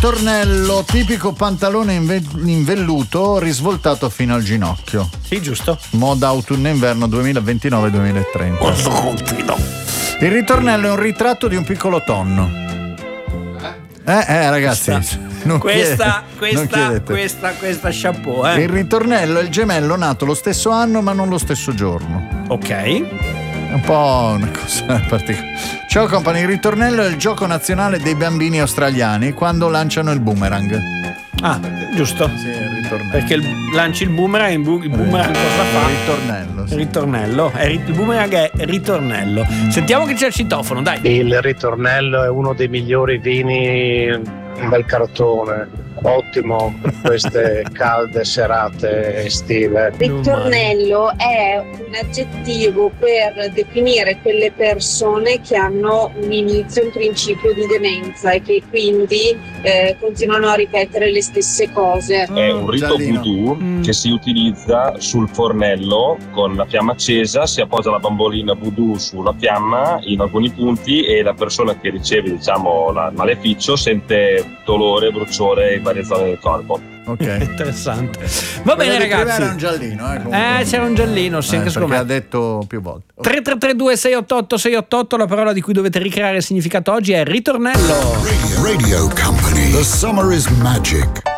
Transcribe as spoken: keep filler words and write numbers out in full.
ritornello tipico pantalone in, ve- in velluto risvoltato fino al ginocchio. Sì, giusto. Moda autunno-inverno duemilaventinove duemilatrenta. Questo continuo. Il ritornello è un ritratto di un piccolo tonno. Eh, eh, ragazzi. Questa, non questa, chiede, non questa, questa, questa chapeau, eh. Il ritornello è il gemello nato lo stesso anno ma non lo stesso giorno. Ok. È un po' una cosa particolare. Ciao company, il ritornello è il gioco nazionale dei bambini australiani quando lanciano il boomerang. Ah, giusto. Sì, il ritornello. Perché il, lanci il boomerang, il, bu- il boomerang cosa fa? Il ritornello. Sì. Ritornello. È, il boomerang è ritornello. Sentiamo che c'è il citofono, dai. Il ritornello è uno dei migliori vini del cartone. Ottimo per queste calde serate estive. Ritornello è un aggettivo per definire quelle persone che hanno un inizio, un principio di demenza e che quindi eh, continuano a ripetere le stesse cose. È un rito voodoo Mm. che si utilizza sul fornello con la fiamma accesa, si appoggia la bambolina voodoo sulla fiamma in alcuni punti e la persona che riceve, diciamo, la- il maleficio sente dolore, bruciore in varie zone del corpo. Ok. Interessante. Va Quello bene, di prima ragazzi. era un giallino, eh, comunque. Eh, c'era un giallino, sì, Eh, anche secondo perché me. ha detto più volte. tre tre tre due sei otto otto sei otto otto, la parola di cui dovete ricreare il significato oggi è ritornello. Radio Company. The summer is magic.